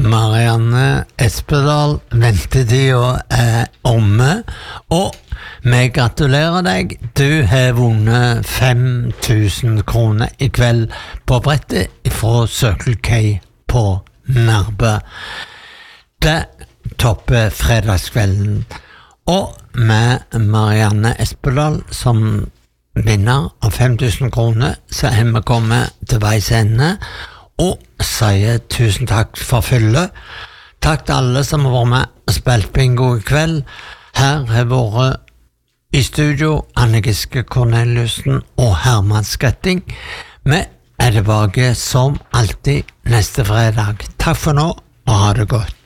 Marianne Espedal, ventetida omme, og vi gratulerer deg. Du har vunnet 5.000 kroner I kveld på brettet fra Circle K på Nærbø. Det topper fredagskvelden. Og med Marianne Espedal som vinner av 5.000 kroner, så har vi kommet til veis ende, og sier tusen takk for følget. Takk til alle som har vært med og spilt bingo I kveld. Her har vært I studio Anne Giske Corneliussen og Herman Skretting. Vi tilbake som alltid neste fredag. Takk for nå, og ha det godt.